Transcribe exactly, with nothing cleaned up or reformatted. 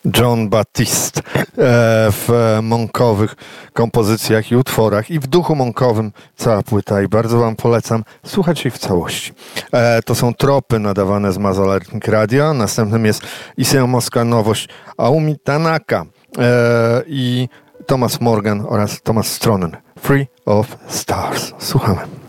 Jon Batiste w monkowych kompozycjach i utworach i w duchu monkowym cała płyta i bardzo wam polecam słuchać jej w całości. To są tropy nadawane z Mazolarnik Radio. Następnym jest isejomowska nowość Aumi Tanaka i Thomas Morgan oraz Thomas Stronen. Free of Stars. Słuchamy.